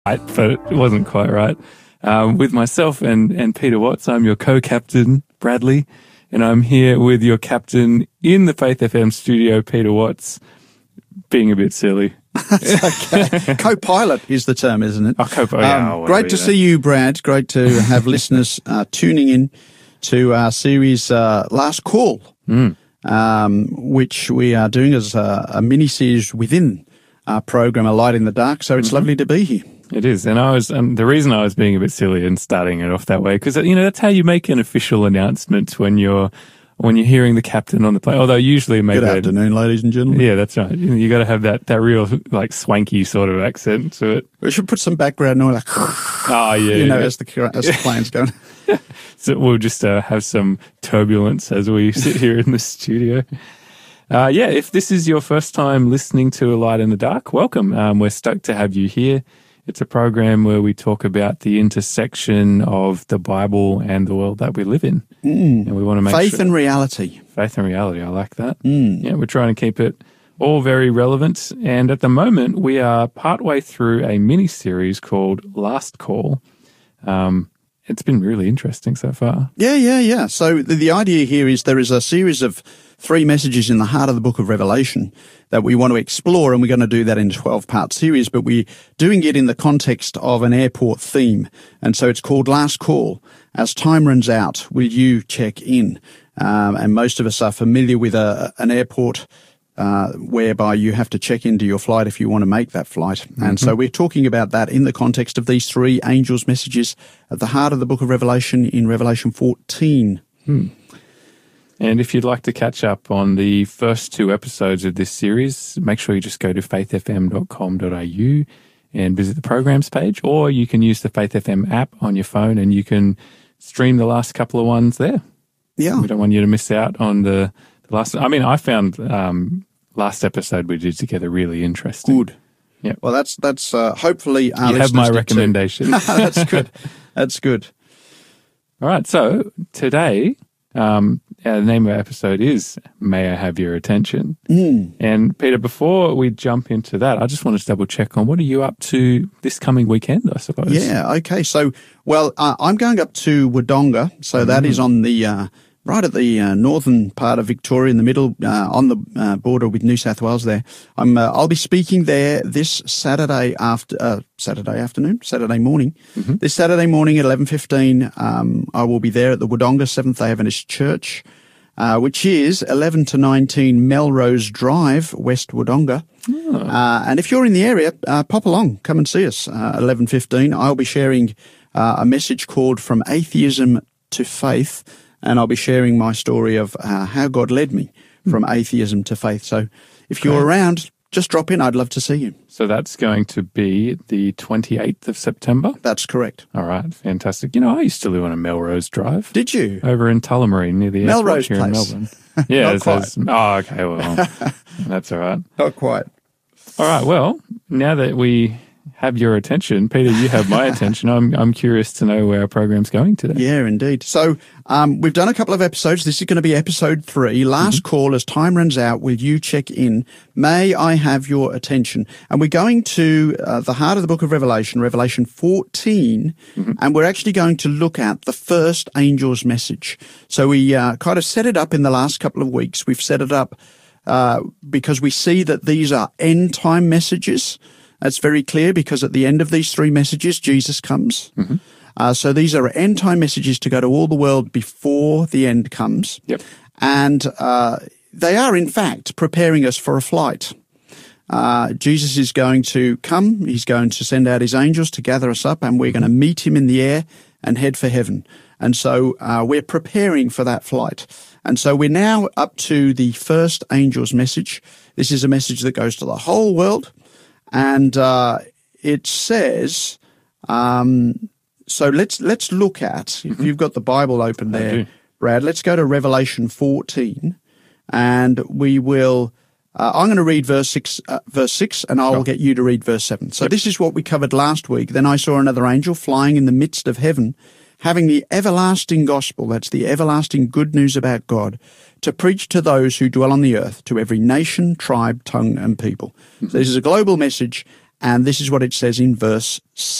right, but it wasn't quite right. With myself and Peter Watts, I'm your co-captain, Bradley, and I'm here with your captain in the Faith FM studio, Peter Watts, being a bit silly. Okay. Co-pilot is the term, isn't it? Oh, co-pilot. Great to see you, Brad. Great to have listeners tuning in to our series Last Call, which we are doing as a mini-series within our program, A Light in the Dark. So it's lovely to be here. It is, and the reason I was being a bit silly and starting it off that way, because that's how you make an official announcement when you're hearing the captain on the plane. Although usually maybe good afternoon, ladies and gentlemen. Yeah, that's right. You got to have that real like swanky sort of accent to it. We should put some background noise, like oh yeah, as the plane's going. So we'll just have some turbulence as we sit here in the studio. If this is your first time listening to A Light in the Dark, welcome. We're stoked to have you here. It's a program where we talk about the intersection of the Bible and the world that we live in. And we want to make faith and reality. Faith and reality, I like that. Yeah, we're trying to keep it all very relevant. And at the moment, we are partway through a mini-series called Last Call. It's been really interesting so far. Yeah. So the idea here is there is a series of 3 messages in the heart of the book of Revelation that we want to explore, and we're going to do that in a 12-part series, but we're doing it in the context of an airport theme. And so it's called Last Call. As time runs out, will you check in? And most of us are familiar with an airport whereby you have to check into your flight if you want to make that flight. And so we're talking about that in the context of these 3 angels' messages at the heart of the book of Revelation in Revelation 14. And if you'd like to catch up on the first 2 episodes of this series, make sure you just go to faithfm.com.au and visit the programs page, or you can use the Faith FM app on your phone and you can stream the last couple of ones there. Yeah. We don't want you to miss out on the last. I mean, I found last episode we did together really interesting. Good. Yeah. Well, that's hopefully our you have my recommendation. That's good. That's good. All right. So today, the name of our episode is May I Have Your Attention? And Peter, before we jump into that, I just wanted to double check on what are you up to this coming weekend, I suppose? Yeah, okay. So, I'm going up to Wodonga. So that is on the right at the northern part of Victoria, in the middle, on the border with New South Wales there. I'll be speaking there this Saturday morning. This Saturday morning at 11:15, I will be there at the Wodonga Seventh-day Adventist Church, which is 11 to 19 Melrose Drive, West Wodonga. And if you're in the area, pop along, come and see us. 11:15, I'll be sharing a message called From Atheism to Faith, and I'll be sharing my story of how God led me from atheism to faith. So if you're around, just drop in. I'd love to see you. So that's going to be the 28th of September? That's correct. All right, fantastic. I used to live on a Melrose Drive. Did you? Over in Tullamarine, near the Melrose airport here place. in Melbourne. Yeah. Not quite. Okay, well, that's all right. Not quite. All right, well, now that we have your attention, Peter, you have my attention. I'm curious to know where our program's going today. Yeah, indeed. So we've done a couple of episodes. This is going to be episode 3. Last call. As time runs out, will you check in? May I have your attention? And we're going to the heart of the book of Revelation, Revelation 14, and we're actually going to look at the first angel's message. So we kind of set it up in the last couple of weeks. We've set it up because we see that these are end-time messages. That's very clear because at the end of these 3 messages, Jesus comes. So these are end-time messages to go to all the world before the end comes. Yep. And they are, in fact, preparing us for a flight. Jesus is going to come. He's going to send out his angels to gather us up, and we're going to meet him in the air and head for heaven. And so we're preparing for that flight. And so we're now up to the first angel's message. This is a message that goes to the whole world. And it says, so let's look at, if you've got the Bible open there, Brad, let's go to Revelation 14, and we will, I'm going to read verse 6, and I'll get you to read verse 7. So this is what we covered last week. Then I saw another angel flying in the midst of heaven, having the everlasting gospel, that's the everlasting good news about God, to preach to those who dwell on the earth, to every nation, tribe, tongue, and people. So this is a global message, And this is what it says in verse 7.